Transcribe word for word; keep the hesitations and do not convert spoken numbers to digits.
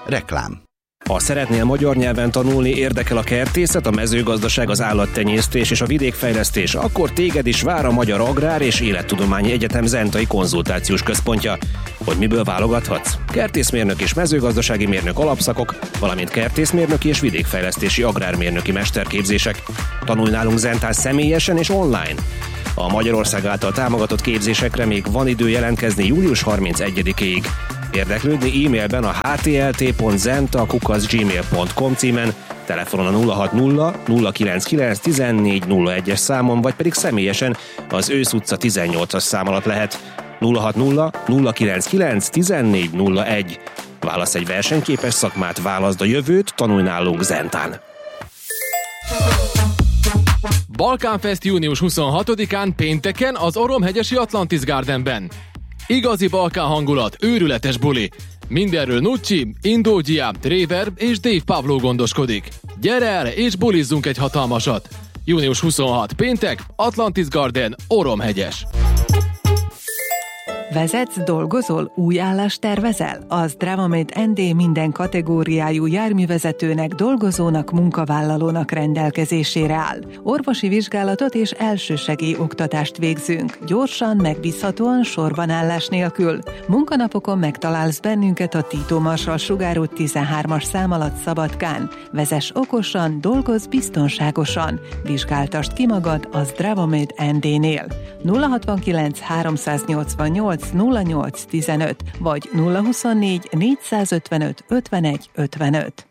Reklám. Ha szeretnél magyar nyelven tanulni, érdekel a kertészet, a mezőgazdaság, az állattenyésztés és a vidékfejlesztés, akkor téged is vár a Magyar Agrár és Élettudományi Egyetem Zentai Konzultációs Központja. Hogy miből válogathatsz? Kertészmérnök és mezőgazdasági mérnök alapszakok, valamint kertészmérnöki és vidékfejlesztési agrármérnöki mesterképzések. Tanulj nálunk Zentán személyesen és online. A Magyarország által támogatott képzésekre még van idő jelentkezni július harmincegyedikéig. Érdeklődni e-mailben a h t l t pont zenta kukac gmail pont com címen, telefonon a nulla hat nulla nulla kilenc kilenc tizennégy nulla egyes számon, vagy pedig személyesen az Ősz utca tizennyolcas szám alatt lehet. nulla hat nulla nulla kilenc kilenc tizennégy nulla egy. Válasz egy versenyképes szakmát, válaszd a jövőt, tanulj nálunk Zentán. Balkánfest június huszonhatodikán pénteken az Oromhegyesi Atlantis Gardenben. Igazi balkán hangulat, őrületes buli. Mindenről Nucci, Indógia, Réver és Dave Pablo gondoskodik. Gyere el és bulizzunk egy hatalmasat! június huszonhatodika péntek, Atlantis Garden, Oromhegyes. Vezetsz, dolgozol, új állást tervezel? Az Dravamate en dé minden kategóriájú járművezetőnek, dolgozónak, munkavállalónak rendelkezésére áll. Orvosi vizsgálatot és elsősegély oktatást végzünk. Gyorsan, megbízhatóan, sorban állás nélkül. Munkanapokon megtalálsz bennünket a Tito Marsal Sugár út tizenhármas szám alatt Szabadkán. Vezess okosan, dolgozz biztonságosan. Vizsgáltasd ki magad az Dravamate en dé-nél. nulla hatvankilenc háromszáznyolcvannyolc nulla nyolc tizenöt vagy nulla huszonnégy négyszázötvenöt ötvenegy ötvenöt.